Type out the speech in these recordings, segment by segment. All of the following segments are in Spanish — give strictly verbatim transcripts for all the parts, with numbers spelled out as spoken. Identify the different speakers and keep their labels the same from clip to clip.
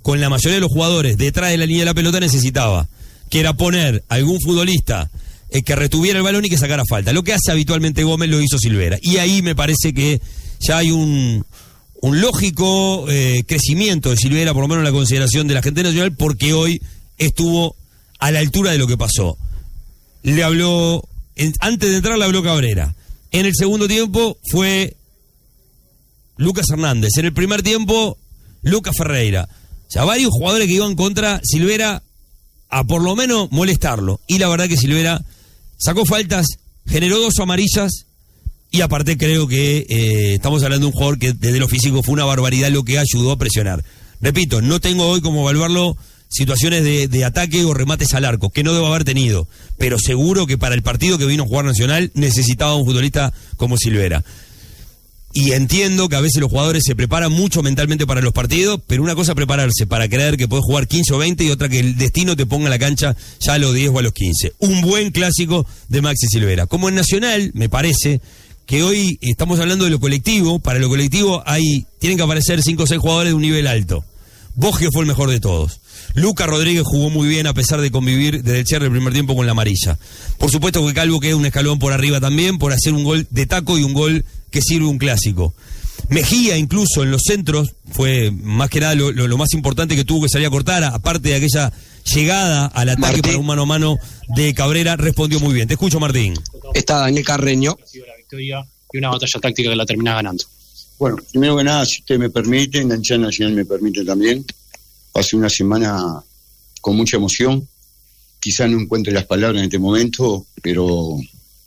Speaker 1: con la mayoría de los jugadores detrás de la línea de la pelota necesitaba, que era poner a algún futbolista eh, que retuviera el balón y que sacara falta. Lo que hace habitualmente Gómez lo hizo Silvera. Y ahí me parece que ya hay un, un lógico eh, crecimiento de Silvera, por lo menos en la consideración de la gente nacional, porque hoy estuvo a la altura de lo que pasó. Le habló, en, antes de entrar le habló Cabrera. En el segundo tiempo fue Lucas Hernández. En el primer tiempo, Lucas Ferreira. O sea, varios jugadores que iban contra Silvera a por lo menos molestarlo. Y la verdad que Silvera sacó faltas, generó dos amarillas y aparte creo que eh, estamos hablando de un jugador que desde lo físico fue una barbaridad lo que ayudó a presionar. Repito, no tengo hoy como evaluarlo situaciones de, de ataque o remates al arco, que no debo haber tenido, pero seguro que para el partido que vino a jugar Nacional necesitaba un futbolista como Silvera. Y entiendo que a veces los jugadores se preparan mucho mentalmente para los partidos, pero una cosa es prepararse para creer que podés jugar quince o veinte y otra que el destino te ponga en la cancha ya a los diez o a los quince. Un buen clásico de Maxi Silvera. Como en Nacional, me parece que hoy estamos hablando de lo colectivo. Para lo colectivo hay tienen que aparecer cinco o seis jugadores de un nivel alto. Boggio fue el mejor de todos. Lucas Rodríguez jugó muy bien a pesar de convivir desde el cierre del primer tiempo con la amarilla. Por supuesto que Calvo queda un escalón por arriba también por hacer un gol de taco y un gol que sirve un clásico. Mejía incluso en los centros fue más que nada lo, lo, lo más importante que tuvo que salir a cortar, aparte de aquella llegada al ataque Martín. Para un mano a mano de Cabrera, respondió muy bien. Te escucho, Martín.
Speaker 2: Está Daniel Carreño.
Speaker 3: Ha sido la victoria y una batalla táctica que la terminás ganando.
Speaker 4: Bueno, primero que nada, si usted me permite, Enganchada Nacional me permite también, pasé una semana con mucha emoción, quizá no encuentre las palabras en este momento, pero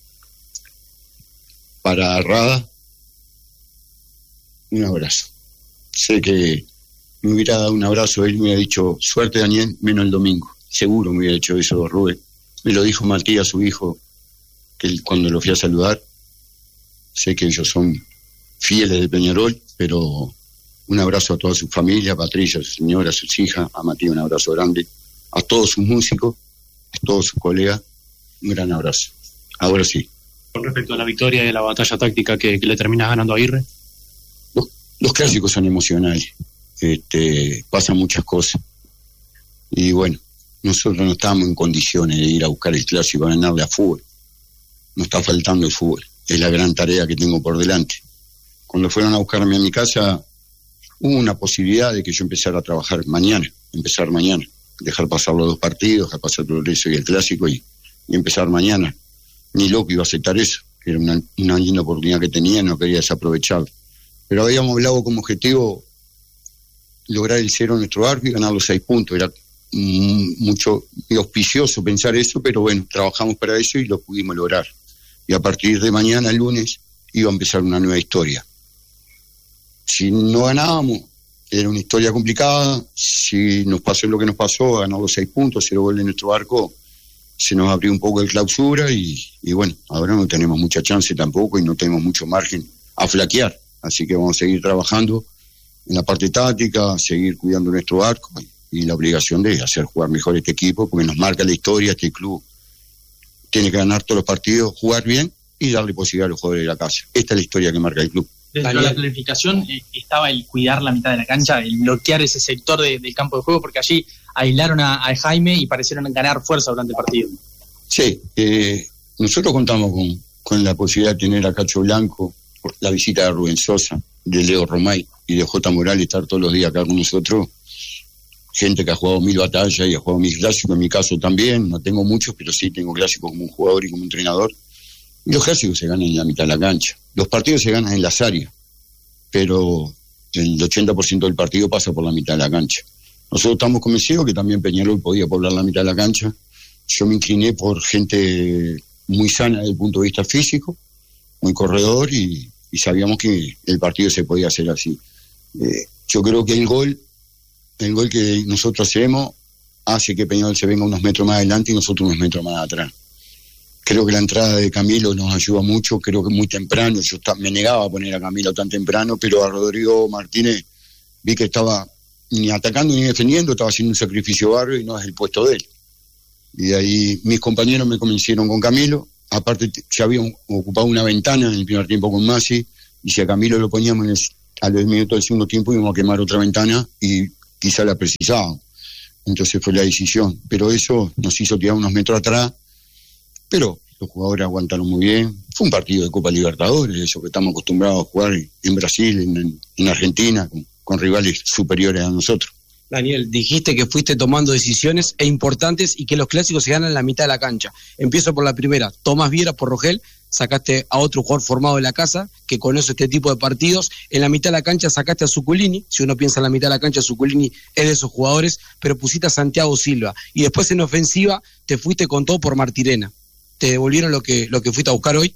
Speaker 4: para Rada, un abrazo. Sé que me hubiera dado un abrazo, él me hubiera dicho, suerte Daniel, menos el domingo. Seguro me hubiera dicho eso Rubén. Me lo dijo Matías, su hijo, que él, cuando lo fui a saludar. Sé que ellos son fieles de Peñarol, pero un abrazo a toda su familia, a Patricia, a su señora, a sus hijas, a Matías un abrazo grande, a todos sus músicos, a todos sus colegas, un gran abrazo. Ahora sí.
Speaker 3: Con respecto a la victoria y a la batalla táctica que, que le terminas ganando a Aguirre.
Speaker 4: Los, los clásicos son emocionales, este, pasan muchas cosas. Y bueno, nosotros no estamos en condiciones de ir a buscar el clásico, a ganarle a fútbol. Nos está faltando el fútbol, es la gran tarea que tengo por delante. Cuando fueron a buscarme a mi casa, hubo una posibilidad de que yo empezara a trabajar mañana, empezar mañana, dejar pasar los dos partidos, dejar pasar el Progreso y el Clásico y, y empezar mañana. Ni loco iba a aceptar eso, era una, una linda oportunidad que tenía, no quería desaprovecharla. Pero habíamos hablado como objetivo lograr el cero en nuestro arco y ganar los seis puntos. Era mm, mucho muy auspicioso pensar eso, pero bueno, trabajamos para eso y lo pudimos lograr. Y a partir de mañana, el lunes, iba a empezar una nueva historia. Si no ganábamos, era una historia complicada. Si nos pasó lo que nos pasó, ganar los seis puntos, cero gol en nuestro arco, se nos abrió un poco de clausura y, y bueno, ahora no tenemos mucha chance tampoco y no tenemos mucho margen a flaquear. Así que vamos a seguir trabajando en la parte táctica, seguir cuidando nuestro arco y, y la obligación de hacer jugar mejor este equipo, porque nos marca la historia, este club tiene que ganar todos los partidos, jugar bien y darle posibilidad a los jugadores de la casa. Esta es la historia que marca el club.
Speaker 5: Dentro de la planificación eh, estaba el cuidar la mitad de la cancha, el bloquear ese sector de, del campo de juego, porque allí aislaron a, a Jaime y parecieron ganar fuerza durante el partido.
Speaker 4: Sí, eh, nosotros contamos con, con la posibilidad de tener a Cacho Blanco, la visita de Rubén Sosa, de Leo Romay y de J. Morales estar todos los días acá con nosotros. Gente que ha jugado mil batallas y ha jugado mil clásicos, en mi caso también, no tengo muchos, pero sí tengo clásicos como un jugador y como entrenador. Y los clásicos se ganan en la mitad de la cancha. Los partidos se ganan en las áreas, pero el ochenta por ciento del partido pasa por la mitad de la cancha. Nosotros estamos convencidos que también Peñarol podía poblar la mitad de la cancha. Yo me incliné por gente muy sana desde el punto de vista físico, muy corredor, y, y sabíamos que el partido se podía hacer así. Eh, yo creo que el gol, el gol que nosotros hacemos hace que Peñarol se venga unos metros más adelante y nosotros unos metros más atrás. Creo que la entrada de Camilo nos ayuda mucho, creo que muy temprano, yo me negaba a poner a Camilo tan temprano, pero a Rodrigo Martínez vi que estaba ni atacando ni defendiendo, estaba haciendo un sacrificio barrio y no es el puesto de él. Y de ahí mis compañeros me convencieron con Camilo, aparte ya habían ocupado una ventana en el primer tiempo con Masi, y si a Camilo lo poníamos en el, a los minutos del segundo tiempo íbamos a quemar otra ventana y quizá la precisábamos. Entonces fue la decisión. Pero eso nos hizo tirar unos metros atrás. Pero los jugadores aguantaron muy bien. Fue un partido de Copa Libertadores, eso que estamos acostumbrados a jugar en Brasil, en, en Argentina, con, con rivales superiores a nosotros.
Speaker 2: Daniel, dijiste que fuiste tomando decisiones e importantes y que los clásicos se ganan en la mitad de la cancha. Empiezo por la primera. Tomás Viera por Rogel, sacaste a otro jugador formado de la casa que conoce este tipo de partidos. En la mitad de la cancha sacaste a Zuculini. Si uno piensa en la mitad de la cancha, Zuculini es de esos jugadores, pero pusiste a Santiago Silva. Y después en ofensiva te fuiste con todo por Martirena. ¿Te devolvieron lo que, lo que fuiste a buscar hoy?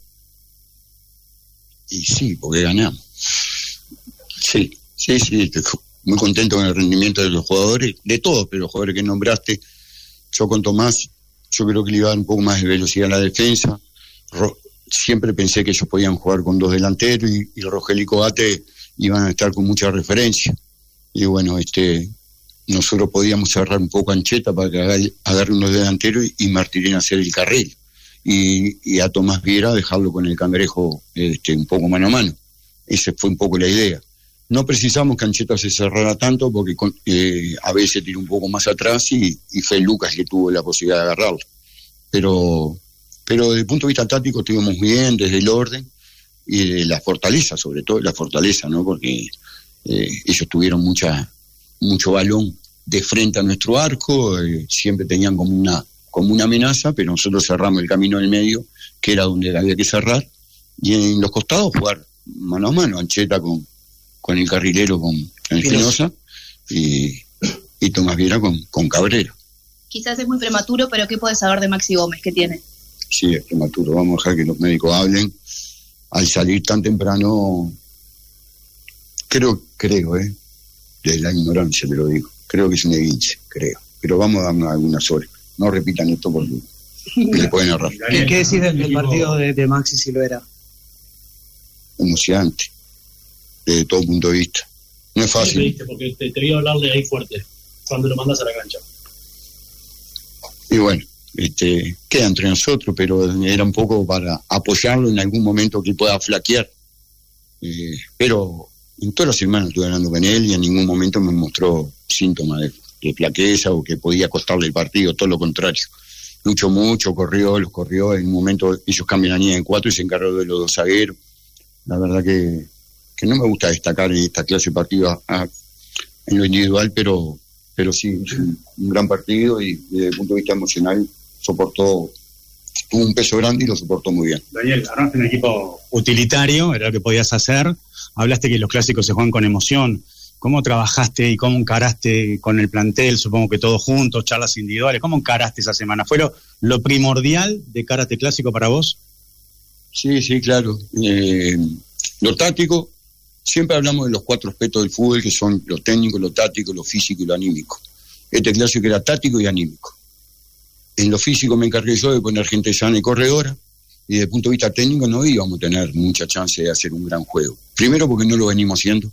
Speaker 4: Y sí, porque ganamos. Sí, sí, sí. Muy contento con el rendimiento de los jugadores, de todos, pero los jugadores que nombraste. Yo con Tomás, yo creo que le iba a dar un poco más de velocidad a la defensa. Ro- siempre pensé que ellos podían jugar con dos delanteros y, y Rogel y Coate iban a estar con mucha referencia. Y bueno, este nosotros podíamos cerrar un poco a Ancheta para que agarre, agarre unos delanteros y, y Martirena hacer el carril. Y, y a Tomás Viera dejarlo con el Cangrejo este, un poco mano a mano. Esa fue un poco la idea. No precisamos que Ancheta se cerrara tanto porque con, eh, a veces tiró un poco más atrás y, y fue Lucas que tuvo la posibilidad de agarrarlo. Pero, pero desde el punto de vista táctico estuvimos bien, desde el orden y de la fortaleza, sobre todo la fortaleza, ¿no? Porque eh, ellos tuvieron mucha, mucho balón de frente a nuestro arco, eh, siempre tenían como una, como una amenaza, pero nosotros cerramos el camino del medio, que era donde había que cerrar, y en los costados jugar mano a mano, Ancheta con con el carrilero, con, con Espinosa, y, y Tomás Viera con, con Cabrera.
Speaker 6: Quizás es muy prematuro, pero ¿qué puedes saber de Maxi Gómez? ¿Qué tiene?
Speaker 4: Sí, es prematuro. Vamos a dejar que los médicos hablen. Al salir tan temprano, creo, creo, ¿eh? De la ignorancia te lo digo. Creo que es un esguince, creo. Pero vamos a darnos algunas horas. No repitan esto porque le pueden errar.
Speaker 7: ¿Qué, qué decís del, del partido de, de Maxi Silvera?
Speaker 4: Emocionante. Desde todo punto de vista. No es fácil.
Speaker 3: ¿Qué porque te, te vi hablarle ahí fuerte cuando lo mandas a la cancha?
Speaker 4: Y bueno, este, queda entre nosotros, pero era un poco para apoyarlo en algún momento que pueda flaquear. Eh, pero en todas las semanas estuve hablando con él y en ningún momento me mostró síntomas de, de flaqueza o que podía costarle el partido, todo lo contrario. Luchó mucho, corrió, los corrió. En un momento ellos cambian la línea en cuatro y se encargó de los dos zagueros. La verdad que que no me gusta destacar en esta clase de partido a, a, en lo individual, pero pero sí, un, un gran partido y desde el punto de vista emocional soportó, tuvo un peso grande y lo soportó muy bien.
Speaker 8: Daniel, armaste un equipo utilitario, era lo que podías hacer, hablaste que los clásicos se juegan con emoción. ¿Cómo trabajaste y cómo encaraste con el plantel? Supongo que todos juntos, charlas individuales. ¿Cómo encaraste esa semana? ¿Fue lo, lo primordial de cara a este clásico para vos?
Speaker 4: Sí, sí, claro. Eh, lo táctico, siempre hablamos de los cuatro aspectos del fútbol, que son lo técnico, lo táctico, lo físico y lo anímico. Este clásico era táctico y anímico. En lo físico me encargué yo de poner gente sana y corredora, y desde el punto de vista técnico no íbamos a tener mucha chance de hacer un gran juego. Primero porque no lo venimos haciendo.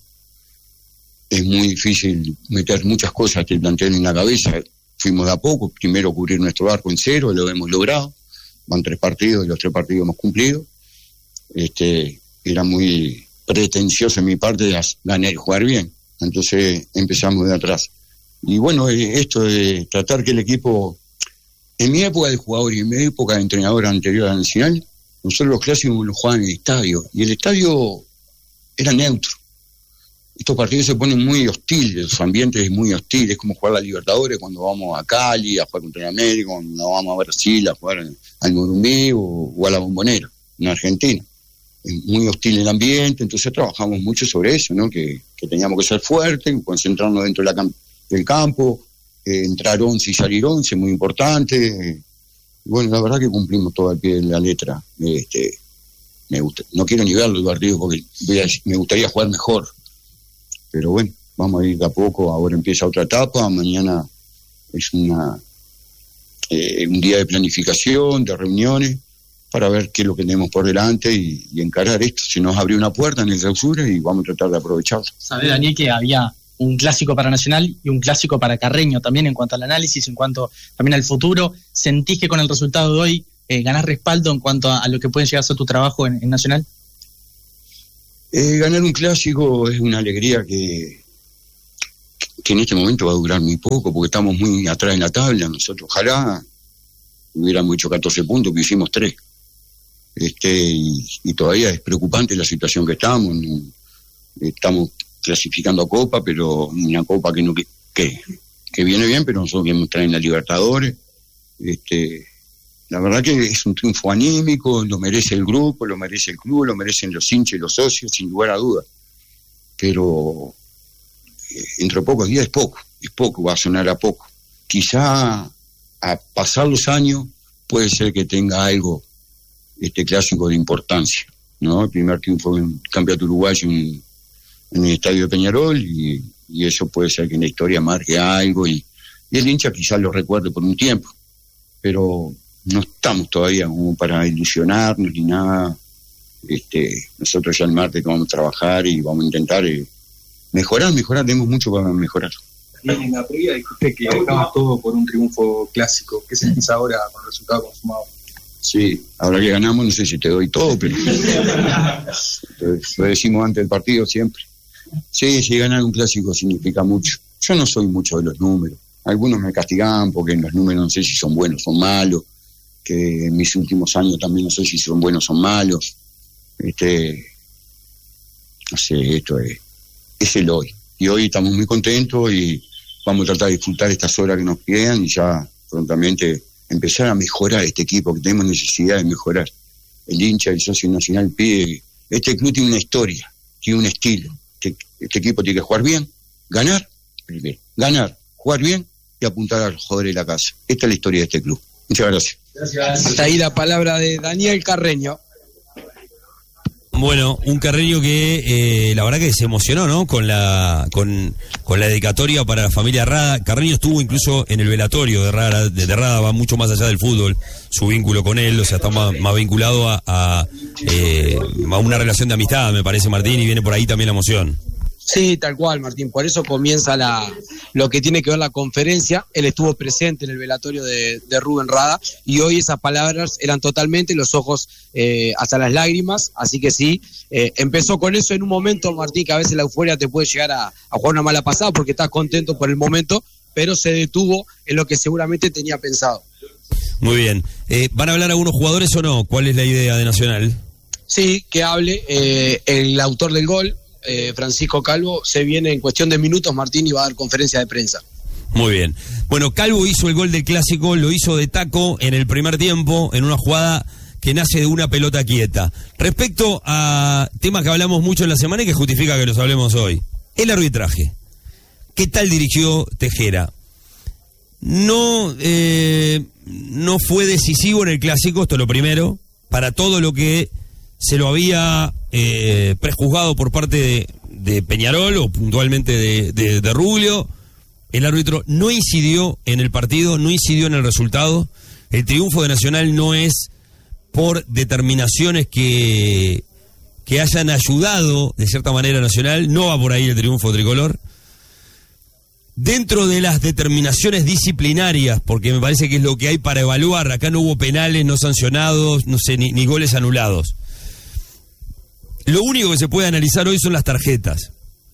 Speaker 4: Es muy difícil meter muchas cosas que planteen en la cabeza. Fuimos de a poco, primero cubrir nuestro arco en cero, lo hemos logrado. Van tres partidos y los tres partidos hemos cumplido. Este, era muy pretencioso en mi parte de ganar y jugar bien. Entonces empezamos de atrás. Y bueno, esto de tratar que el equipo, en mi época de jugador y en mi época de entrenador anterior a la Nacional, nosotros los clásicos los jugaban en el estadio, y el estadio era neutro. Estos partidos se ponen muy hostiles, los ambientes muy hostiles, es como jugar a la Libertadores cuando vamos a Cali, a jugar contra el América, cuando vamos a Brasil, a jugar al Morumbí o, o a la Bombonera, en Argentina. Es muy hostil el ambiente, entonces trabajamos mucho sobre eso, ¿no? Que, que teníamos que ser fuertes, concentrarnos dentro de la cam- del campo, eh, entrar once y salir once, muy importante. Eh, bueno, la verdad que cumplimos todo al pie de la letra. Este, me gusta, no quiero ni verlo el partido porque voy a, me gustaría jugar mejor. Pero bueno, vamos a ir de a poco, ahora empieza otra etapa, mañana es una eh, un día de planificación, de reuniones, para ver qué es lo que tenemos por delante y, y encarar esto. Se nos abrió una puerta en el clausura y vamos a tratar de aprovecharlo.
Speaker 5: Sabe, Daniel, que había un clásico para Nacional y un clásico para Carreño también en cuanto al análisis, en cuanto también al futuro. ¿Sentís que con el resultado de hoy eh, ganás respaldo en cuanto a, a lo que puede llegar a ser tu trabajo en, en Nacional?
Speaker 4: Eh, ganar un clásico es una alegría que, que en este momento va a durar muy poco, porque estamos muy atrás en la tabla. Nosotros ojalá hubiéramos hecho catorce puntos, que hicimos tres. Este, y, y todavía es preocupante la situación que estamos. No, estamos clasificando a Copa, pero una Copa que no que, que, que viene bien, pero nosotros queremos estar en la Libertadores. Este, la verdad que es un triunfo anímico, lo merece el grupo, lo merece el club, lo merecen los hinchas y los socios, sin lugar a dudas. Pero eh, entre pocos días es poco, es poco, va a sonar a poco. Quizá a pasar los años puede ser que tenga algo este clásico de importancia, ¿no? El primer triunfo en el campeonato uruguayo en, en el estadio de Peñarol, y, y eso puede ser que en la historia marque algo, y, y el hincha quizás lo recuerde por un tiempo, pero no estamos todavía como para ilusionarnos ni nada. Este, nosotros ya el martes vamos a trabajar y vamos a intentar eh, mejorar, mejorar, tenemos mucho para mejorar.
Speaker 9: En la previa dijiste que dejabas todo por un triunfo clásico. ¿Qué sentís ahora con el resultado consumado?
Speaker 4: Sí, ahora que ganamos no sé si te doy todo, pero lo decimos antes del partido siempre. Sí, si ganar un clásico significa mucho. Yo no soy mucho de los números. Algunos me castigan porque en los números no sé si son buenos o son malos, que en mis últimos años también no sé si son buenos o son malos. Este, no sé, esto es, es el hoy. Y hoy estamos muy contentos y vamos a tratar de disfrutar estas horas que nos quedan y ya prontamente empezar a mejorar este equipo, que tenemos necesidad de mejorar. El hincha, el socio nacional pide, este club tiene una historia, tiene un estilo. Este, este equipo tiene que jugar bien, ganar, primero, ganar, jugar bien y apuntar al jugador de la casa. Esta es la historia de este club. Muchas gracias.
Speaker 2: Gracias. Hasta ahí la palabra de Daniel Carreño.
Speaker 1: Bueno, un Carreño que eh, la verdad que se emocionó, ¿no? Con la con, con la dedicatoria para la familia Rada. Carreño estuvo incluso en el velatorio de Rada, de, de Rada, va mucho más allá del fútbol, su vínculo con él, o sea, está más, más vinculado a, a, eh, a una relación de amistad, me parece, Martín, y viene por ahí también la emoción.
Speaker 2: Sí, tal cual, Martín. Por eso comienza la lo que tiene que ver la conferencia. Él estuvo presente en el velatorio de, de Rubén Rada y hoy esas palabras eran totalmente los ojos eh, hasta las lágrimas. Así que sí, eh, empezó con eso en un momento, Martín, que a veces la euforia te puede llegar a, a jugar una mala pasada porque estás contento por el momento, pero se detuvo en lo que seguramente tenía pensado.
Speaker 1: Muy bien. Eh, ¿Van a hablar algunos jugadores o no? ¿Cuál es la idea de Nacional?
Speaker 2: Sí, que hable eh, el autor del gol. Eh, Francisco Calvo, se viene en cuestión de minutos, Martín, y va a dar conferencia de prensa.
Speaker 1: Muy bien. Bueno, Calvo hizo el gol del clásico, lo hizo de taco en el primer tiempo, en una jugada que nace de una pelota quieta. Respecto a temas que hablamos mucho en la semana y que justifica que los hablemos hoy, el arbitraje. ¿Qué tal dirigió Tejera? No, eh, no fue decisivo en el clásico, esto es lo primero, para todo lo que se lo había eh, prejuzgado por parte de, de Peñarol o puntualmente de, de, de Rubio. El árbitro no incidió en el partido, no incidió en el resultado. El triunfo de Nacional no es por determinaciones que, que hayan ayudado de cierta manera a Nacional, no va por ahí el triunfo tricolor. Dentro de las determinaciones disciplinarias, porque me parece que es lo que hay para evaluar, acá no hubo penales, no sancionados, no sé, ni, ni goles anulados. Lo único que se puede analizar hoy son las tarjetas.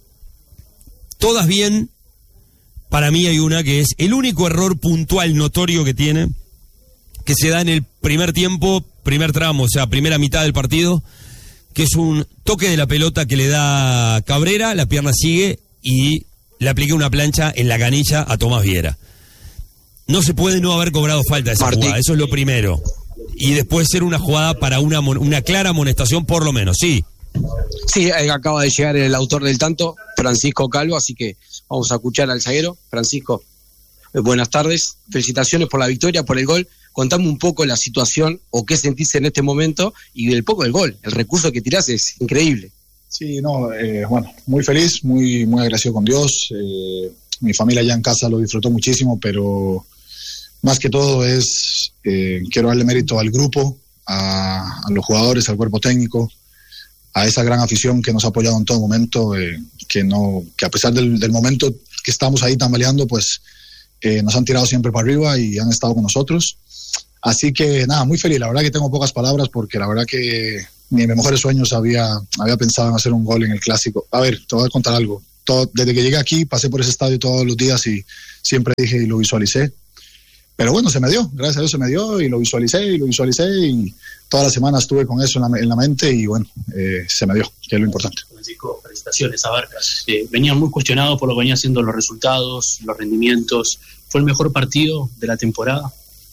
Speaker 1: Todas bien, para mí hay una que es el único error puntual notorio que tiene, que se da en el primer tiempo, primer tramo, o sea, primera mitad del partido, que es un toque de la pelota que le da Cabrera, la pierna sigue y le aplica una plancha en la canilla a Tomás Viera. No se puede no haber cobrado falta esa
Speaker 2: Martín.
Speaker 1: jugada, eso es lo primero. Y después ser una jugada para una, una clara amonestación por lo menos, sí.
Speaker 2: Sí, acaba de llegar el autor del tanto, Francisco Calvo, así que vamos a escuchar al zaguero. Francisco, eh, buenas tardes, felicitaciones por la victoria, por el gol. Contame un poco la situación o qué sentís en este momento y del poco del gol. El recurso que tirás es increíble.
Speaker 10: Sí, no, eh, bueno, muy feliz, muy, muy agradecido con Dios. Eh, mi familia allá en casa lo disfrutó muchísimo, pero más que todo es, eh, quiero darle mérito al grupo, a, a los jugadores, al cuerpo técnico, a esa gran afición que nos ha apoyado en todo momento, eh, que no que a pesar del, del momento que estamos ahí tambaleando, pues eh, nos han tirado siempre para arriba y han estado con nosotros. Así que nada, muy feliz. La verdad que tengo pocas palabras porque la verdad que ni en mis mejores sueños había, había pensado en hacer un gol en el clásico. A ver, te voy a contar algo. todo, desde que llegué aquí pasé por ese estadio todos los días y siempre dije y lo visualicé. Pero bueno, se me dio, gracias a Dios se me dio y lo visualicé y lo visualicé y toda la semana estuve con eso en la, en la mente y bueno, eh, se me dio, que es lo importante.
Speaker 3: Francisco, felicitaciones a Barca. Eh, venía muy cuestionado por lo que venía haciendo los resultados, los rendimientos. ¿Fue el mejor partido de la temporada?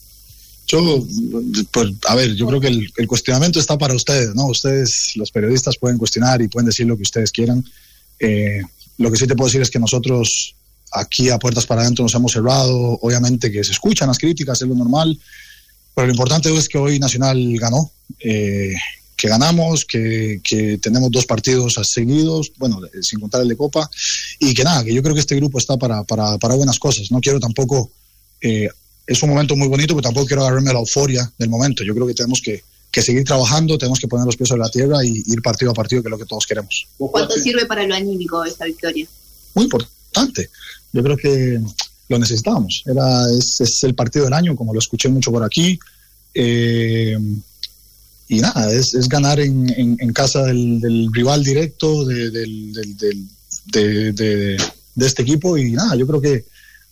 Speaker 10: Yo, pues, a ver, yo creo que el, el cuestionamiento está para ustedes, ¿no? Ustedes, los periodistas, pueden cuestionar y pueden decir lo que ustedes quieran. Eh, lo que sí te puedo decir es que nosotros aquí a puertas para adentro nos hemos cerrado, obviamente que se escuchan las críticas, es lo normal, pero lo importante es que hoy Nacional ganó, eh, que ganamos, que, que tenemos dos partidos seguidos, bueno, sin contar el de Copa, y que nada, que yo creo que este grupo está para, para, para buenas cosas. No quiero tampoco, eh, es un momento muy bonito, pero tampoco quiero agarrarme a la euforia del momento. Yo creo que tenemos que, que seguir trabajando, tenemos que poner los pies sobre la tierra y ir partido a partido, que es lo que todos queremos.
Speaker 6: ¿Cuánto sirve para lo anímico esta victoria?
Speaker 10: Muy importante. Yo creo que lo necesitábamos. Era, es, es el partido del año, como lo escuché mucho por aquí. Eh, y nada, es, es ganar en, en, en casa del, del rival directo de, del, del, del, de, de, de este equipo. Y nada, yo creo que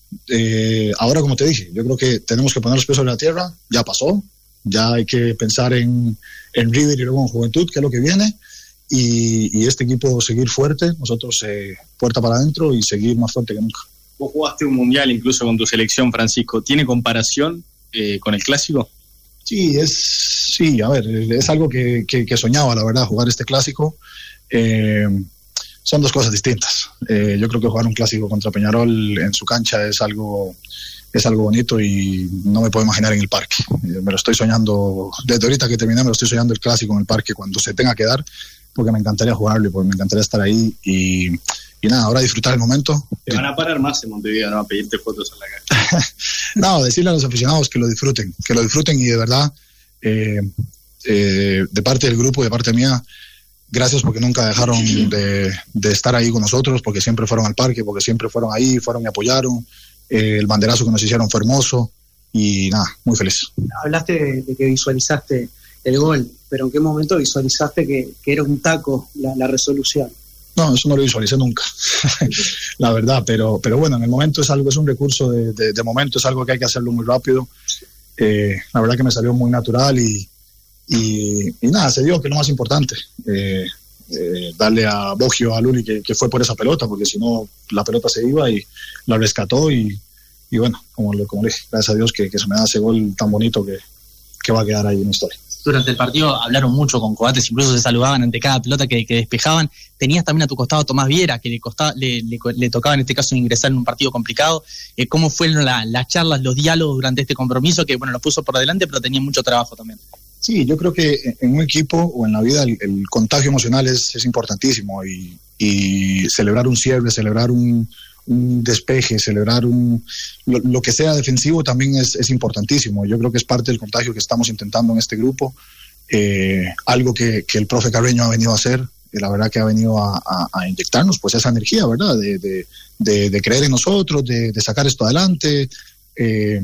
Speaker 10: eh, ahora, como te dije, yo creo que tenemos que poner los pies sobre la tierra. Ya pasó. Ya hay que pensar en, en River y luego en Juventud, que es lo que viene. Y, y este equipo seguir fuerte, nosotros eh, puerta para adentro y seguir más fuerte que nunca.
Speaker 11: Vos jugaste un mundial incluso con tu selección, Francisco. ¿Tiene comparación eh, con el clásico?
Speaker 10: Sí, es sí, a ver, es algo que, que, que soñaba, la verdad, jugar este clásico. Eh, son dos cosas distintas. Eh, yo creo que jugar un clásico contra Peñarol en su cancha es algo, es algo bonito y no me puedo imaginar en el parque. Eh, me lo estoy soñando, desde ahorita que terminé me lo estoy soñando el clásico en el parque cuando se tenga que dar, porque me encantaría jugarlo y porque me encantaría estar ahí y, y nada, ahora disfrutar el momento.
Speaker 11: Te van a parar más en Montevideo, ¿no? A pedirte fotos en la calle.
Speaker 10: No, decirle a los aficionados que lo disfruten, que lo disfruten y de verdad, eh, eh, de parte del grupo y de parte mía, gracias porque nunca dejaron de, de estar ahí con nosotros, porque siempre fueron al parque, porque siempre fueron ahí, fueron y apoyaron. Eh, el banderazo que nos hicieron fue hermoso y nada, muy feliz.
Speaker 7: Hablaste de, de que visualizaste el gol, pero ¿en qué momento visualizaste que, que era un taco la, la resolución?
Speaker 10: No, eso no lo visualicé nunca, la verdad, pero, pero bueno, en el momento es algo, es un recurso de, de, de momento, es algo que hay que hacerlo muy rápido. Eh, la verdad que me salió muy natural y, y, y nada, se dio, que es lo más importante. Eh, eh, darle a Bogio, a Luli, que, que fue por esa pelota, porque si no, la pelota se iba y la rescató y, y bueno, como, como le dije, gracias a Dios que, que se me da ese gol tan bonito que, que va a quedar ahí en la historia.
Speaker 5: Durante el partido hablaron mucho con Coates, incluso se saludaban ante cada pelota que, que despejaban. Tenías también a tu costado a Tomás Viera, que le, costaba, le, le, le tocaba en este caso ingresar en un partido complicado. Eh, ¿Cómo fueron la, las charlas, los diálogos durante este compromiso? Que bueno, los puso por delante, pero tenía mucho trabajo también.
Speaker 10: Sí, yo creo que en un equipo o en la vida el, el contagio emocional es, es importantísimo y, y celebrar un cierre, celebrar un, un despeje, celebrar un lo, lo que sea defensivo también es, es importantísimo. Yo creo que es parte del contagio que estamos intentando en este grupo, eh, algo que, que el profe Carreño ha venido a hacer, que la verdad que ha venido a, a, a inyectarnos pues esa energía, ¿verdad? De, de, de, de creer en nosotros, de, de sacar esto adelante. Eh,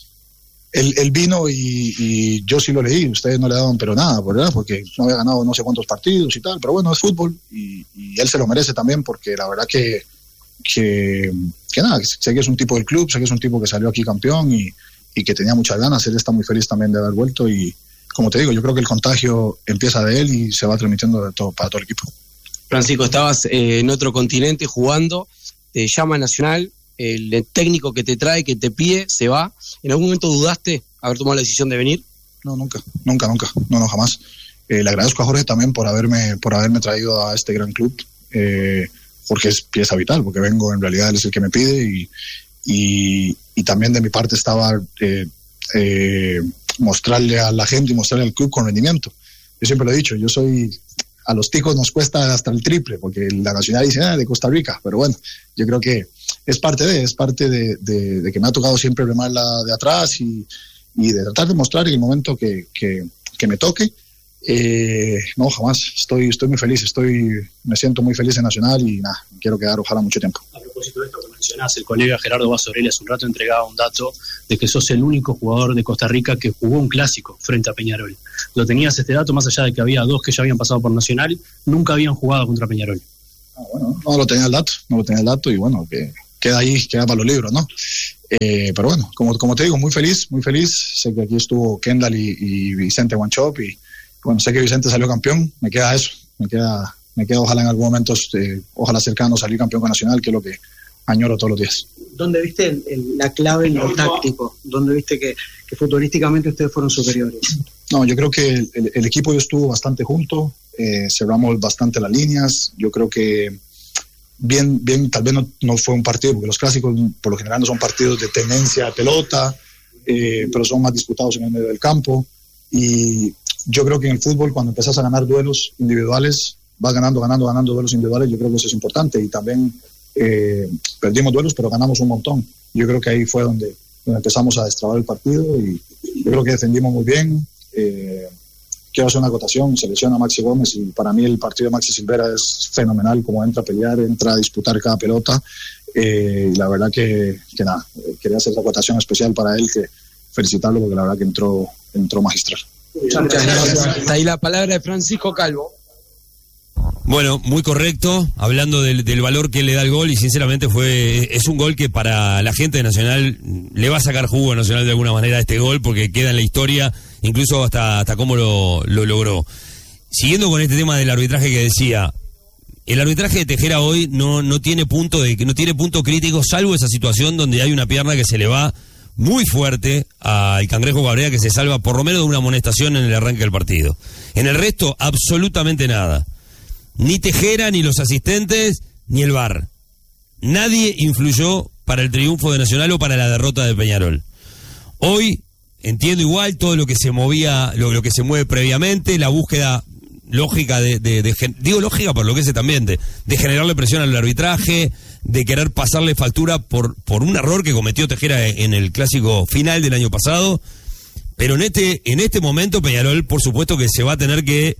Speaker 10: él, él vino y, y yo sí lo leí, ustedes no le daban pero nada, ¿verdad? Porque no había ganado no sé cuántos partidos y tal, pero bueno, es fútbol y, y él se lo merece también porque la verdad que Que, que nada, sé que es un tipo del club, sé que es un tipo que salió aquí campeón y, y que tenía muchas ganas. Él está muy feliz también de haber vuelto y, como te digo, yo creo que el contagio empieza de él y se va transmitiendo de todo, para todo el equipo.
Speaker 2: Francisco, estabas eh, en otro continente jugando, te llama Nacional, el técnico que te trae, que te pide, se va. ¿En algún momento dudaste haber tomado la decisión de venir?
Speaker 10: No, nunca, nunca, nunca, no, no, jamás. Eh, le agradezco a Jorge también por haberme, por haberme traído a este gran club. Eh, porque es pieza vital, porque vengo, en realidad él es el que me pide y, y, y también de mi parte estaba eh, eh, mostrarle a la gente y mostrarle al club con rendimiento. Yo siempre lo he dicho, yo soy, a los ticos nos cuesta hasta el triple, porque la nacional dice, ah, de Costa Rica, pero bueno, yo creo que es parte de, es parte de, de, de que me ha tocado siempre remarla de atrás y, y de tratar de mostrar en el momento que, que, que me toque. Eh, no, jamás, estoy estoy muy feliz, estoy me siento muy feliz en Nacional y nada, quiero quedar ojalá mucho tiempo.
Speaker 3: A propósito de esto que mencionás, el colega Gerardo Basorelli hace un rato entregaba un dato de que sos el único jugador de Costa Rica que jugó un clásico frente a Peñarol. ¿Lo tenías este dato más allá de que había dos que ya habían pasado por Nacional, nunca habían jugado contra Peñarol?
Speaker 10: Ah, bueno, no lo tenía el dato, no lo tenía el dato y bueno, que queda ahí, queda para los libros, ¿no? Eh, pero bueno, como, como te digo, muy feliz, muy feliz. Sé que aquí estuvo Kendall y, y Vicente Wanchop y bueno, sé que Vicente salió campeón, me queda eso, me queda, me queda ojalá en algún momento, eh, ojalá cercano salir campeón con Nacional, que es lo que añoro todos los días.
Speaker 7: ¿Dónde viste el, el, la clave en lo táctico? ¿Dónde viste que, que futbolísticamente ustedes fueron superiores?
Speaker 10: No, yo creo que el, el, el equipo estuvo bastante junto, eh, cerramos bastante las líneas, yo creo que bien, bien, tal vez no, no fue un partido, porque los clásicos por lo general no son partidos de tenencia de pelota, eh, pero son más disputados en el medio del campo, y yo creo que en el fútbol cuando empezás a ganar duelos individuales, vas ganando, ganando, ganando duelos individuales, yo creo que eso es importante, y también eh, perdimos duelos, pero ganamos un montón. Yo creo que ahí fue donde, donde empezamos a destrabar el partido, y yo creo que defendimos muy bien. Eh, quiero hacer una acotación, selecciona a Maxi Gómez y para mí el partido de Maxi Silvera es fenomenal, como entra a pelear, entra a disputar cada pelota, eh, y la verdad que, que nada, eh, quería hacer esa acotación especial para él, que felicitarlo porque la verdad que entró, entró magistral.
Speaker 2: Muchas gracias. Está ahí la palabra de Francisco Calvo.
Speaker 1: Bueno, muy correcto, hablando del, del valor que le da el gol, y sinceramente fue es un gol que para la gente de Nacional le va a sacar jugo a Nacional de alguna manera este gol, porque queda en la historia, incluso hasta, hasta cómo lo, lo logró. Siguiendo con este tema del arbitraje que decía, el arbitraje de Tejera hoy no, no tiene punto de no tiene punto crítico, salvo esa situación donde hay una pierna que se le va muy fuerte al Cangrejo Cabrera, que se salva por lo menos de una amonestación en el arranque del partido. En el resto, absolutamente nada. Ni Tejera, ni los asistentes, ni el V A R. Nadie influyó para el triunfo de Nacional o para la derrota de Peñarol. Hoy entiendo igual todo lo que se movía, lo, lo que se mueve previamente, la búsqueda lógica de, de, de, de digo lógica por lo que es este ambiente, de generarle presión al arbitraje, de querer pasarle factura por, por un error que cometió Tejera en el clásico final del año pasado. Pero en este, en este momento Peñarol, por supuesto que se va a tener que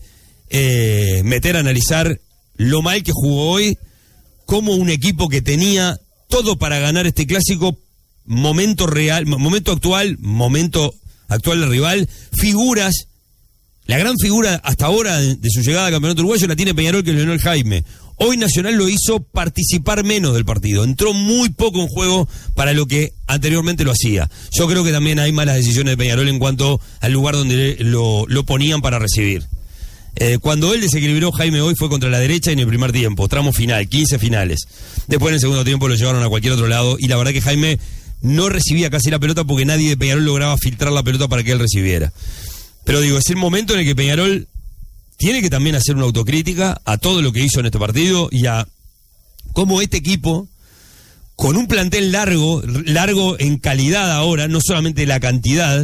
Speaker 1: Eh, meter a analizar lo mal que jugó hoy, como un equipo que tenía todo para ganar este clásico, momento real, momento actual, momento actual del rival, figuras, la gran figura hasta ahora de, de su llegada al campeonato uruguayo la tiene Peñarol, que es Leonel Jaime. Hoy Nacional lo hizo participar menos del partido, entró muy poco en juego para lo que anteriormente lo hacía. Yo creo que también hay malas decisiones de Peñarol en cuanto al lugar donde lo, lo ponían para recibir. Eh, cuando él desequilibró Jaime hoy fue contra la derecha en el primer tiempo, tramo final, quince finales. Después en el segundo tiempo lo llevaron a cualquier otro lado y la verdad que Jaime no recibía casi la pelota porque nadie de Peñarol lograba filtrar la pelota para que él recibiera. Pero digo, es el momento en el que Peñarol tiene que también hacer una autocrítica a todo lo que hizo en este partido y a cómo este equipo, con un plantel largo, largo en calidad ahora, no solamente la cantidad,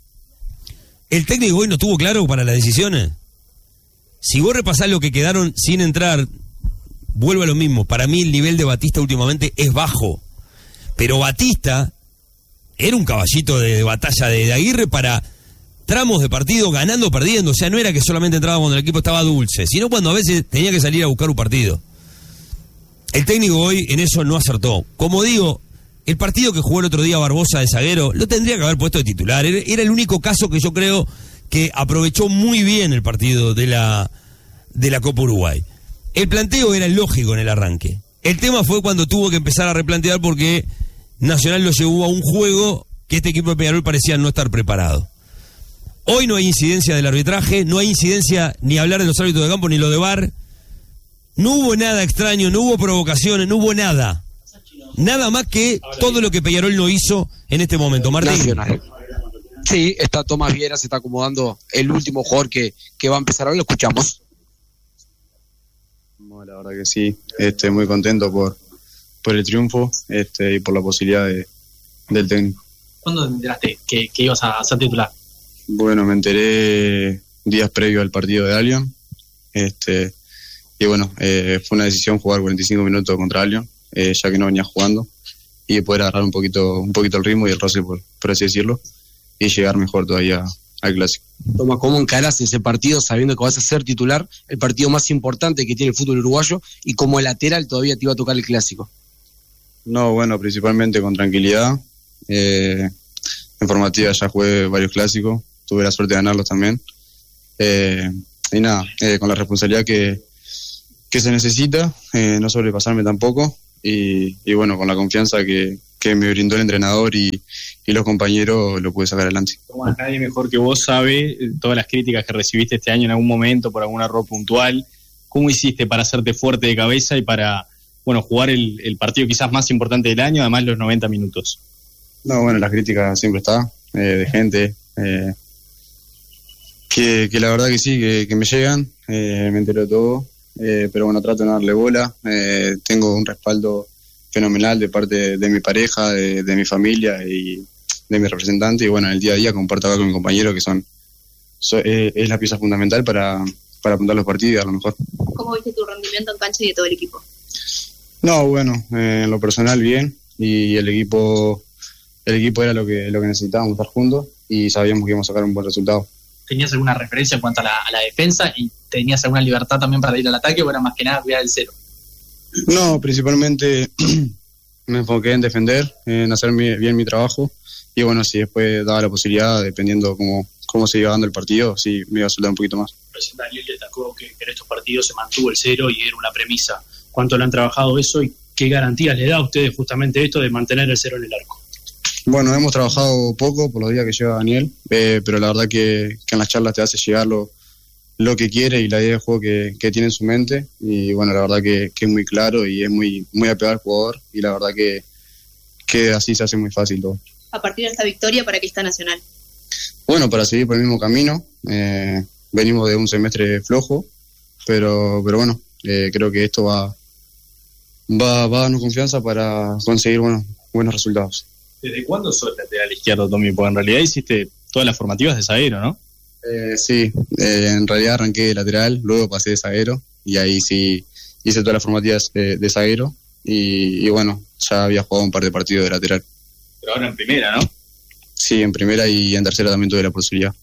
Speaker 1: el técnico hoy no estuvo claro para las decisiones. Si vos repasás lo que quedaron sin entrar, vuelvo a lo mismo. Para mí el nivel de Batista últimamente es bajo. Pero Batista era un caballito de, de batalla de, de Aguirre para tramos de partido, ganando o perdiendo. O sea, no era que solamente entraba cuando el equipo estaba dulce, sino cuando a veces tenía que salir a buscar un partido. El técnico hoy en eso no acertó. Como digo, el partido que jugó el otro día Barbosa de zaguero, lo tendría que haber puesto de titular. Era, era el único caso que yo creo que aprovechó muy bien el partido de la, de la Copa Uruguay. El planteo era lógico en el arranque. El tema fue cuando tuvo que empezar a replantear porque Nacional lo llevó a un juego que este equipo de Peñarol parecía no estar preparado. Hoy no hay incidencia del arbitraje, no hay incidencia ni hablar de los árbitros de campo ni lo de V A R. No hubo nada extraño, no hubo provocaciones, no hubo nada. Nada más que todo lo que Peñarol no hizo en este momento. Martín.
Speaker 2: Nacional. Sí, está Tomás Viera, se está acomodando el último jugador que, que va a empezar ahora, lo escuchamos.
Speaker 11: No, la verdad que sí, este, muy contento por, por el triunfo este, y por la posibilidad de, del técnico.
Speaker 5: ¿Cuándo te enteraste que, que ibas a ser titular?
Speaker 11: Bueno, me enteré días previos al partido de Allion, este, y bueno, eh, fue una decisión jugar cuarenta y cinco minutos contra Allion, eh, ya que no venía jugando, y poder agarrar un poquito, un poquito el ritmo y el roce, por, por así decirlo, y llegar mejor todavía al clásico.
Speaker 2: Toma, ¿cómo encarás ese partido sabiendo que vas a ser titular, el partido más importante que tiene el fútbol uruguayo, y como lateral todavía te iba a tocar el clásico?
Speaker 11: No, bueno, principalmente con tranquilidad. Eh, en formativa ya jugué varios clásicos, tuve la suerte de ganarlos también. Eh, y nada, eh, con la responsabilidad que, que se necesita, eh, no sobrepasarme tampoco, y, y bueno, con la confianza que, que me brindó el entrenador y, y los compañeros, lo pude sacar adelante.
Speaker 3: Tomás, nadie mejor que vos sabe todas las críticas que recibiste este año en algún momento por algún error puntual. ¿Cómo hiciste para hacerte fuerte de cabeza y para, bueno, jugar el, el partido quizás más importante del año, además los noventa minutos?
Speaker 11: No, bueno, las críticas siempre están, eh, de gente, eh, que, que la verdad que sí, que, que me llegan, eh, me entero de todo, eh, pero bueno, trato de no darle bola, eh, tengo un respaldo fenomenal de parte de, de mi pareja, de, de mi familia y de mi representante, y bueno, en el día a día comparto acá con mis compañeros que son, so, eh, es la pieza fundamental para, para apuntar los partidos y dar lo mejor.
Speaker 6: ¿Cómo viste tu rendimiento en cancha y de todo el equipo?
Speaker 11: No, bueno, eh, en lo personal bien, y el equipo el equipo era lo que lo que necesitábamos, estar juntos, y sabíamos que íbamos a sacar un buen resultado.
Speaker 5: ¿Tenías alguna referencia en cuanto a la, a la defensa y tenías alguna libertad también para ir al ataque o era más que nada cuidar el cero?
Speaker 11: No, principalmente me enfoqué en defender, en hacer mi, bien mi trabajo, y bueno, si después daba la posibilidad, dependiendo cómo, cómo se iba dando el partido, sí me iba a soltar un poquito más.
Speaker 3: Recién Daniel destacó que, que en estos partidos se mantuvo el cero y era una premisa. ¿Cuánto le han trabajado eso y qué garantías le da a ustedes justamente esto de mantener el cero en el arco?
Speaker 11: Bueno, hemos trabajado poco por los días que lleva Daniel, eh, pero la verdad que, que en las charlas te hace llegar lo, lo que quiere y la idea de juego que, que tiene en su mente, y bueno, la verdad que, que es muy claro y es muy, muy apegado al jugador, y la verdad que, que así se hace muy fácil todo.
Speaker 6: A partir de esta victoria, ¿para qué está Nacional?
Speaker 11: Bueno, para seguir por el mismo camino, eh, venimos de un semestre flojo, pero, pero bueno, eh, creo que esto va, va, va a darnos confianza para conseguir bueno, buenos resultados.
Speaker 3: ¿Desde cuándo sos lateral izquierdo, Tommy? Porque en realidad hiciste todas las formativas de zaguero, ¿no?
Speaker 11: Eh, sí, eh, en realidad arranqué de lateral, luego pasé de zaguero, y ahí sí hice todas las formativas de, de zaguero, y, y bueno, ya había jugado un par de partidos de lateral.
Speaker 3: Pero ahora en primera, ¿no?
Speaker 11: Sí, en primera y en tercera también tuve la posibilidad.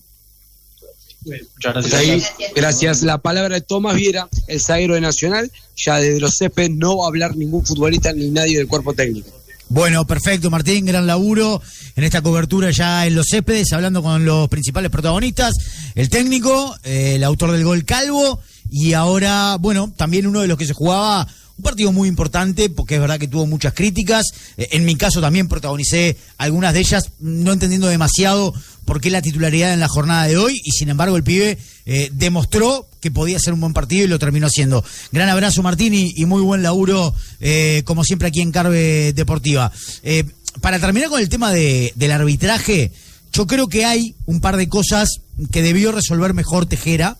Speaker 2: Muchas gracias. Ahí, gracias. La palabra de Tomás Viera, el zaguero de Nacional. Ya desde los céspedes no va a hablar ningún futbolista ni nadie del cuerpo técnico.
Speaker 12: Bueno, perfecto, Martín, gran laburo en esta cobertura ya en los céspedes, hablando con los principales protagonistas, el técnico, eh, el autor del gol Calvo, y ahora, bueno, también uno de los que se jugaba un partido muy importante, porque es verdad que tuvo muchas críticas, eh, en mi caso también protagonicé algunas de ellas, no entendiendo demasiado por qué la titularidad en la jornada de hoy, y sin embargo el pibe eh, demostró que podía ser un buen partido y lo terminó haciendo. Gran abrazo, Martín, y, y muy buen laburo, eh, como siempre aquí en Carve Deportiva. Eh, para terminar con el tema de, del arbitraje, yo creo que hay un par de cosas que debió resolver mejor Tejera.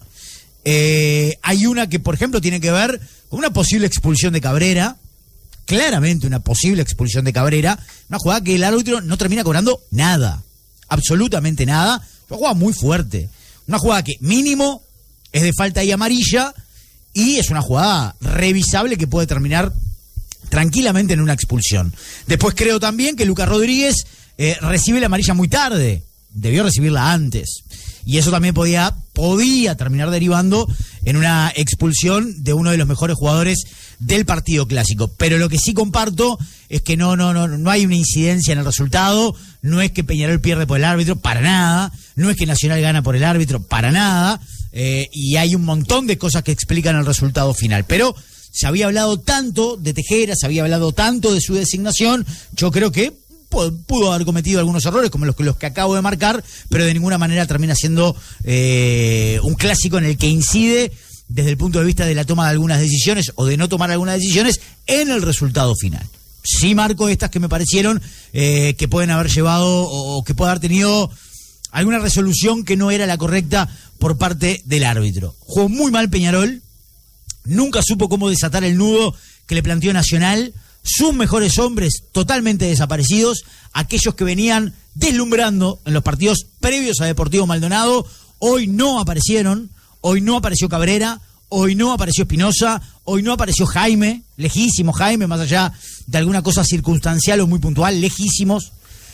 Speaker 12: Eh, hay una que, por ejemplo, tiene que ver con una posible expulsión de Cabrera, claramente una posible expulsión de Cabrera, una jugada que el árbitro no termina cobrando nada, absolutamente nada, una jugada muy fuerte, una jugada que mínimo es de falta y amarilla, y es una jugada revisable que puede terminar tranquilamente en una expulsión. Después creo también que Lucas Rodríguez eh, recibe la amarilla muy tarde, debió recibirla antes, y eso también podía, podía terminar derivando en una expulsión de uno de los mejores jugadores del partido clásico. Pero lo que sí comparto es que no, no, no, no hay una incidencia en el resultado, no es que Peñarol pierde por el árbitro, para nada, no es que Nacional gana por el árbitro, para nada, eh, y hay un montón de cosas que explican el resultado final. Pero se había hablado tanto de Tejera, se había hablado tanto de su designación, yo creo que pudo haber cometido algunos errores como los que, los que acabo de marcar, pero de ninguna manera termina siendo eh, un clásico en el que incide desde el punto de vista de la toma de algunas decisiones o de no tomar algunas decisiones en el resultado final. Sí marco estas que me parecieron eh, que pueden haber llevado o, o que puede haber tenido alguna resolución que no era la correcta por parte del árbitro. Jugó muy mal Peñarol, nunca supo cómo desatar el nudo que le planteó Nacional. Sus mejores hombres totalmente desaparecidos, aquellos que venían deslumbrando en los partidos previos a Deportivo Maldonado, hoy no aparecieron, hoy no apareció Cabrera, hoy no apareció Espinosa, hoy no apareció Jaime, lejísimo Jaime, más allá de alguna cosa circunstancial o muy puntual, lejísimos,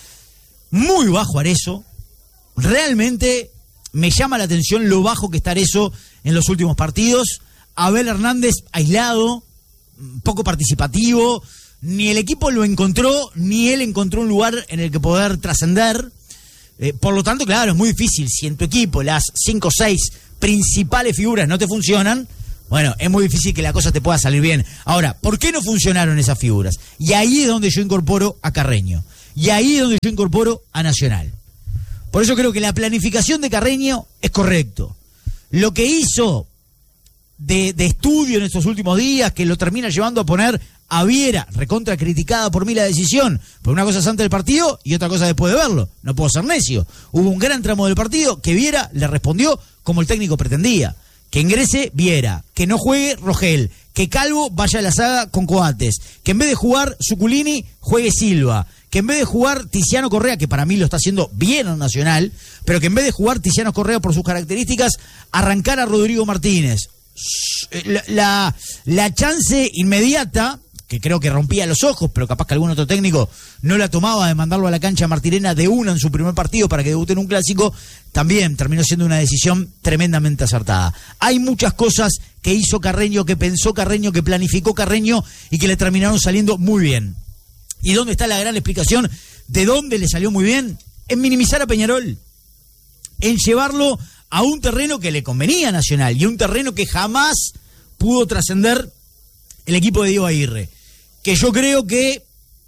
Speaker 12: muy bajo Arezzo, realmente me llama la atención lo bajo que está Arezzo en los últimos partidos, Abel Hernández aislado, poco participativo, ni el equipo lo encontró, ni él encontró un lugar en el que poder trascender. Eh, por lo tanto, claro, es muy difícil. Si en tu equipo las cinco o seis principales figuras no te funcionan, bueno, es muy difícil que la cosa te pueda salir bien. Ahora, ¿por qué no funcionaron esas figuras? Y ahí es donde yo incorporo a Carreño. Y ahí es donde yo incorporo a Nacional. Por eso creo que la planificación de Carreño es correcto. Lo que hizo de, de estudio en estos últimos días, que lo termina llevando a poner a Viera, recontra criticada por mí la decisión, pero una cosa es antes del partido y otra cosa después de verlo. No puedo ser necio. Hubo un gran tramo del partido que Viera le respondió como el técnico pretendía. Que ingrese Viera, que no juegue Rogel, que Calvo vaya a la saga con Coates, que en vez de jugar Zuculini, juegue Silva, que en vez de jugar Tiziano Correa, que para mí lo está haciendo bien en Nacional, pero que en vez de jugar Tiziano Correa por sus características, arrancara a Rodrigo Martínez. La, la, la chance inmediata, que creo que rompía los ojos, pero capaz que algún otro técnico no la tomaba de mandarlo a la cancha a Martirena de una en su primer partido para que debute en un clásico, también terminó siendo una decisión tremendamente acertada. Hay muchas cosas que hizo Carreño, que pensó Carreño, que planificó Carreño y que le terminaron saliendo muy bien. ¿Y dónde está la gran explicación de dónde le salió muy bien? En minimizar a Peñarol, en llevarlo a un terreno que le convenía a Nacional y un terreno que jamás pudo trascender el equipo de Diego Aguirre. Que yo creo que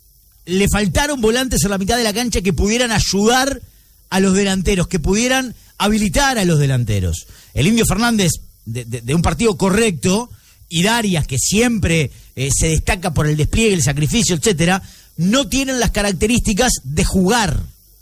Speaker 12: le faltaron volantes en la mitad de la cancha que pudieran ayudar a los delanteros, que pudieran habilitar a los delanteros. El Indio Fernández, de, de, de un partido correcto, y Darias, que siempre eh, se destaca por el despliegue, el sacrificio, etcétera, no tienen las características de jugar.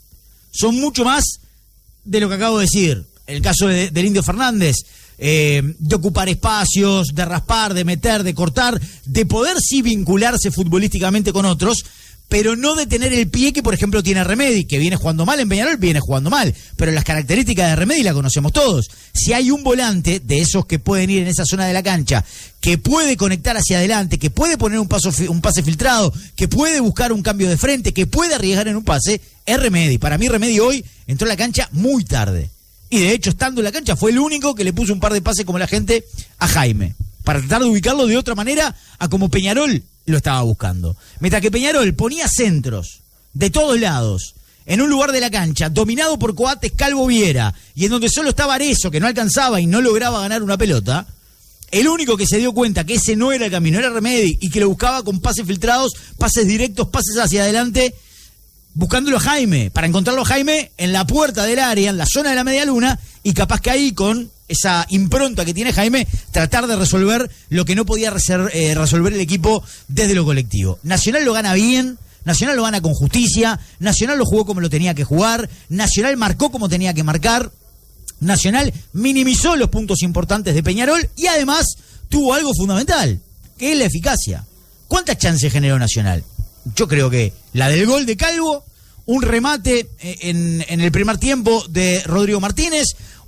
Speaker 12: Son mucho más de lo que acabo de decir. El caso de, del Indio Fernández, Eh, de ocupar espacios, de raspar, de meter, de cortar, de poder sí vincularse futbolísticamente con otros, pero no de tener el pie que, por ejemplo, tiene Remedi, que viene jugando mal en Peñarol, viene jugando mal, pero las características de Remedi las conocemos todos. Si hay un volante de esos que pueden ir en esa zona de la cancha, que puede conectar hacia adelante, que puede poner un, paso, un pase filtrado, que puede buscar un cambio de frente, que puede arriesgar en un pase, es Remedi. Para mí Remedi hoy entró a la cancha muy tarde. Y de hecho, estando en la cancha, fue el único que le puso un par de pases como la gente a Jaime, para tratar de ubicarlo de otra manera a como Peñarol lo estaba buscando. Mientras que Peñarol ponía centros de todos lados, en un lugar de la cancha, dominado por Coates, Calvo, Viera, y en donde solo estaba Arezzo, que no alcanzaba y no lograba ganar una pelota, el único que se dio cuenta que ese no era el camino, era Remedi, y que lo buscaba con pases filtrados, pases directos, pases hacia adelante, buscándolo a Jaime, para encontrarlo a Jaime en la puerta del área, en la zona de la media luna, y capaz que ahí, con esa impronta que tiene Jaime, tratar de resolver lo que no podía reser- eh, resolver el equipo desde lo colectivo. Nacional lo gana bien, Nacional lo gana con justicia, Nacional lo jugó como lo tenía que jugar, Nacional marcó como tenía que marcar, Nacional minimizó los puntos importantes de Peñarol y además tuvo algo fundamental, que es la eficacia. ¿Cuántas chances generó Nacional? Yo creo que la del gol de Calvo, un remate en, en el primer tiempo de Rodrigo Martínez,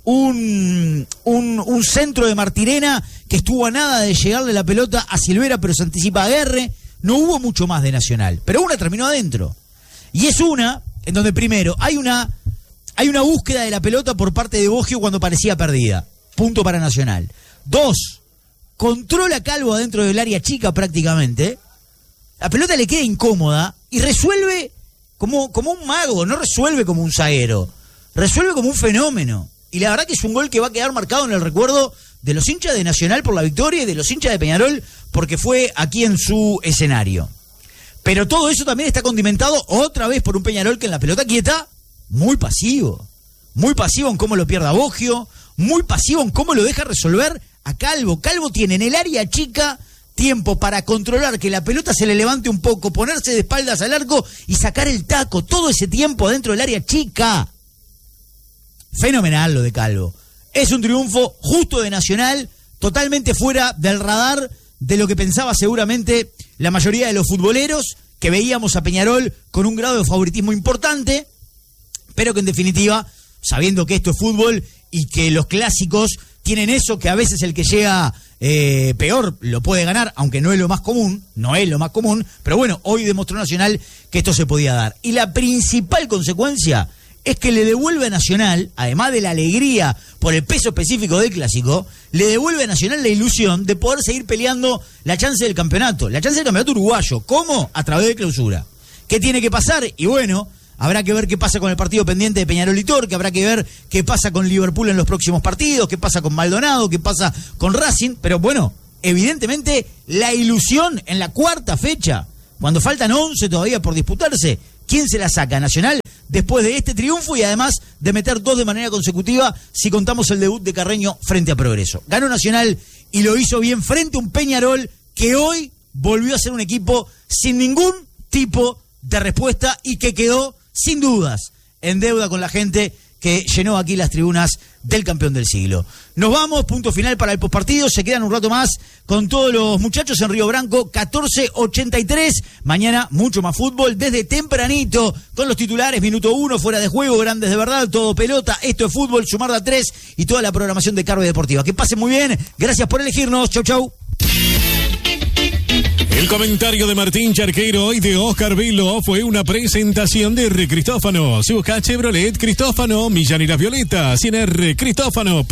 Speaker 12: un, un, un centro de Martirena que estuvo a nada de llegarle la pelota a Silvera, pero se anticipa a Guerre. No hubo mucho más de Nacional, pero una terminó adentro. Y es una en donde primero hay una, hay una búsqueda de la pelota por parte de Boggio cuando parecía perdida. Punto para Nacional. Dos, controla Calvo adentro del área chica prácticamente. La pelota le queda incómoda y resuelve como, como un mago, no resuelve como un zaguero, resuelve como un fenómeno. Y la verdad que es un gol que va a quedar marcado en el recuerdo de los hinchas de Nacional por la victoria y de los hinchas de Peñarol porque fue aquí en su escenario. Pero todo eso también está condimentado otra vez por un Peñarol que en la pelota quieta, muy pasivo. Muy pasivo en cómo lo pierde a Boggio, muy pasivo en cómo lo deja resolver a Calvo. Calvo tiene en el área chica tiempo para controlar que la pelota se le levante un poco, ponerse de espaldas al arco y sacar el taco, todo ese tiempo dentro del área chica. Fenomenal lo de Calvo. Es un triunfo justo de Nacional, totalmente fuera del radar de lo que pensaba seguramente la mayoría de los futboleros, que veíamos a Peñarol con un grado de favoritismo importante, pero que en definitiva, sabiendo que esto es fútbol y que los clásicos tienen eso, que a veces el que llega eh, peor lo puede ganar, aunque no es lo más común, no es lo más común, pero bueno, hoy demostró Nacional que esto se podía dar. Y la principal consecuencia es que le devuelve a Nacional, además de la alegría por el peso específico del clásico, le devuelve a Nacional la ilusión de poder seguir peleando la chance del campeonato, la chance del campeonato uruguayo. ¿Cómo? A través de clausura. ¿Qué tiene que pasar? Y bueno, Habrá que ver qué pasa con el partido pendiente de Peñarol y Torque, habrá que ver qué pasa con Liverpool en los próximos partidos, qué pasa con Maldonado, qué pasa con Racing, pero bueno, evidentemente la ilusión en la cuarta fecha, cuando faltan once todavía por disputarse, ¿quién se la saca? Nacional, después de este triunfo y además de meter dos de manera consecutiva si contamos el debut de Carreño frente a Progreso. Ganó Nacional y lo hizo bien frente a un Peñarol que hoy volvió a ser un equipo sin ningún tipo de respuesta y que quedó sin dudas en deuda con la gente que llenó aquí las tribunas del campeón del siglo. Nos vamos, punto final para el postpartido, se quedan un rato más con todos los muchachos en Río Branco, catorce ochenta y tres, mañana mucho más fútbol, desde tempranito, con los titulares, minuto uno, fuera de juego, grandes de verdad, todo pelota, esto es fútbol, sumar de a tres y toda la programación de Carve Deportiva. Que pasen muy bien, gracias por elegirnos, chau chau.
Speaker 13: El comentario de Martín Charquero y de Oscar Velo fue una presentación de R. Cristófano, Suja Chevrolet Cristófano, Millán y las Violetas, y en R. Cristófano.